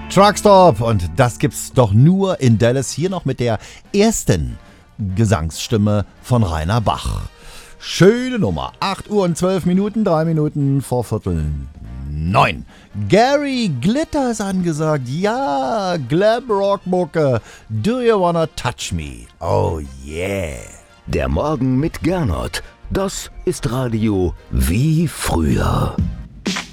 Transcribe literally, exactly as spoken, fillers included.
Truckstop und das gibt's doch nur in Dallas, hier noch mit der ersten Gesangsstimme von Rainer Bach. Schöne Nummer, acht Uhr und zwölf Minuten, drei Minuten vor Viertel neun. Gary Glitter ist angesagt, ja, Glam-Rock-Mucke, do you wanna touch me, oh yeah. Der Morgen mit Gernot, das ist Radio wie früher.